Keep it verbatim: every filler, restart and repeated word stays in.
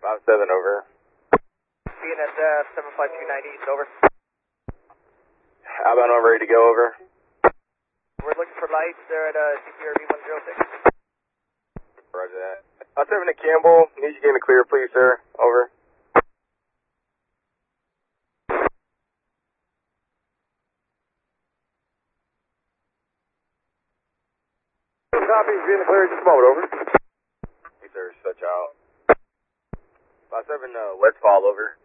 five seven, over. B N S F seven five two nine East, over. Outbound one, ready to go, over. We're looking for lights there at uh, C P R B one zero six. Roger that. five seven to Campbell, need you to get in the clear, please, sir. Over. Copy, be in the clear just a moment, over. Hey, sir, such out. five seven, uh, let's fall, over.